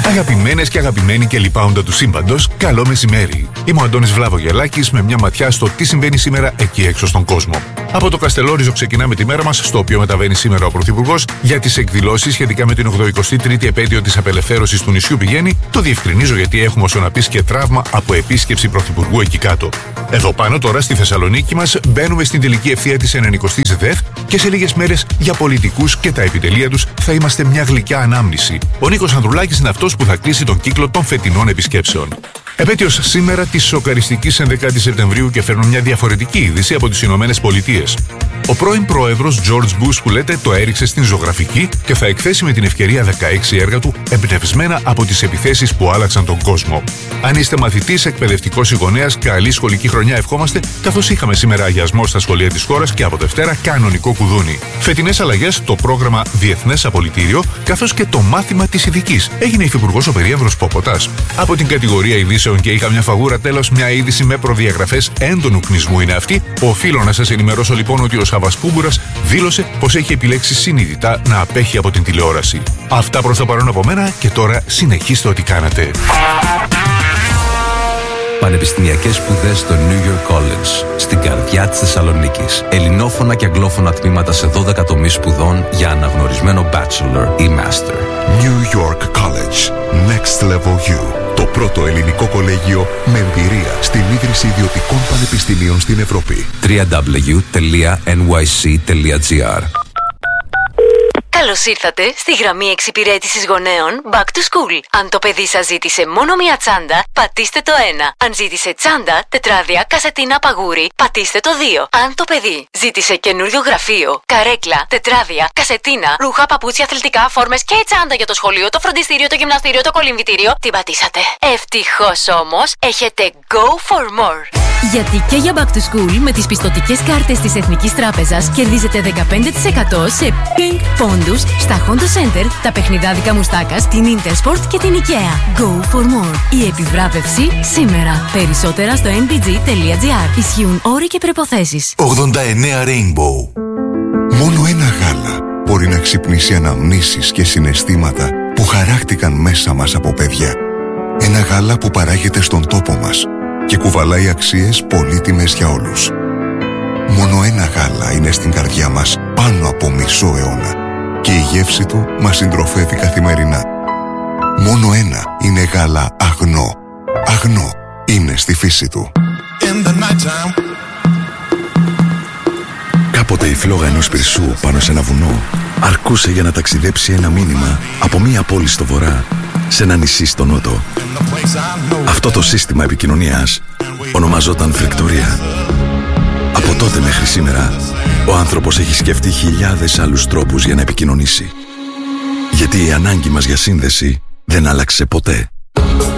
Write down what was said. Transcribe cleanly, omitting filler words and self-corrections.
Αγαπημένες και αγαπημένοι και λοιπάοντα του σύμπαντος, καλό μεσημέρι. Είμαι ο Αντώνης Βλαβογελάκης με μια ματιά στο τι συμβαίνει σήμερα εκεί έξω στον κόσμο. Από το Καστελόριζο ξεκινάμε τη μέρα μας, στο οποίο μεταβαίνει σήμερα ο Πρωθυπουργός για τις εκδηλώσεις σχετικά με την 83η επέτειο της απελευθέρωσης του νησιού πηγαίνει. Το διευκρινίζω γιατί έχουμε όσο να πεις και τραύμα από επίσκεψη Πρωθυπουργού εκεί κάτω. Εδώ πάνω τώρα στη Θεσσαλονίκη μας μπαίνουμε στην τελική ευθεία της 90ης ΔΕΘ και σε λίγες μέρες για πολιτικούς και τα επιτελεία τους θα είμαστε μια γλυκιά ανάμνηση. Ο Νίκος Ανδρουλάκης είναι αυτός που θα κλείσει τον κύκλο των φετινών επισκέψεων. Επέτειος σήμερα της σοκαριστικής 11η Σεπτεμβρίου και φέρνω μια διαφορετική είδηση από τις Ηνωμένες Πολιτείες. Ο πρώην πρόεδρος George Bush που λέτε το έριξε στην ζωγραφική και θα εκθέσει με την ευκαιρία 16 έργα του εμπνευσμένα από τις επιθέσεις που άλλαξαν τον κόσμο. Αν είστε μαθητής, εκπαιδευτικός ή γονέας, καλή σχολική χρονιά ευχόμαστε, καθώς είχαμε σήμερα αγιασμό στα σχολεία της χώρας και από Δευτέρα κανονικό κουδούνι. Φετινές αλλαγές, το πρόγραμμα Διεθνές Απολυτήριο, καθώς και το μάθημα της ειδικής. Έγινε υφυπουργός ο περίεδρος Ποποτάς. Από την κατηγορία ειδήσεων και είχα μια φαγούρα, τέλος, μια είδηση με προδιαγραφές έντονου κνισμού είναι αυτή. Οφείλω να σας ενημερώσω λοιπόν ότι ο Σάββας Κούμπουρας δήλωσε πως έχει επιλέξει συνειδητά να απέχει από την τηλεόραση. Αυτά προς το παρόν από μένα και τώρα συνεχίστε ό,τι κάνατε. Πανεπιστημιακές σπουδές στο New York College, στην καρδιά της Θεσσαλονίκης. Ελληνόφωνα και αγγλόφωνα τμήματα σε 12 τομείς σπουδών για αναγνωρισμένο bachelor ή master. New York College. Next Level You. Το πρώτο ελληνικό κολέγιο με εμπειρία στην ίδρυση ιδιωτικών πανεπιστημίων στην Ευρώπη. www.nyc.gr. Καλώς ήρθατε στη γραμμή εξυπηρέτησης γονέων Back to School. Αν το παιδί σας ζήτησε μόνο μία τσάντα, πατήστε το 1. Αν ζήτησε τσάντα, τετράδια, κασετίνα, παγούρι, πατήστε το 2. Αν το παιδί ζήτησε καινούριο γραφείο, καρέκλα, τετράδια, κασετίνα, ρούχα, παπούτσια, αθλητικά, φόρμες και τσάντα για το σχολείο, το φροντιστήριο, το γυμναστήριο, το κολυμβητήριο, την πατήσατε. Ευτυχώς όμως, έχετε Go for More. Γιατί και για Back to School με τις πιστωτικές κάρτες της Εθνικής Τράπεζας κερδίζετε 15% σε Pink πόντους στα Honda Center, τα παιχνιδάδικα Μουστάκας, την Intersport και την IKEA. Go for more. Η επιβράβευση σήμερα. Περισσότερα στο nbg.gr. Ισχύουν όροι και προϋποθέσεις. 89 Rainbow. Μόνο ένα γάλα μπορεί να ξυπνήσει αναμνήσεις και συναισθήματα που χαράχτηκαν μέσα μας από παιδιά. Ένα γάλα που παράγεται στον τόπο μας και κουβαλάει αξίες πολύτιμες για όλους. Μόνο ένα γάλα είναι στην καρδιά μας πάνω από μισό αιώνα και η γεύση του μας συντροφεύει καθημερινά. Μόνο ένα είναι γάλα Αγνό. Αγνό είναι στη φύση του. Κάποτε η φλόγα ενός πυρσού πάνω σε ένα βουνό αρκούσε για να ταξιδέψει ένα μήνυμα από μία πόλη στο βορρά σε ένα νησί στο νότο. Αυτό το σύστημα επικοινωνίας ονομαζόταν φρεκτορία. Από τότε μέχρι σήμερα, ο άνθρωπος έχει σκεφτεί χιλιάδες άλλους τρόπους για να επικοινωνήσει. Γιατί η ανάγκη μας για σύνδεση δεν άλλαξε ποτέ.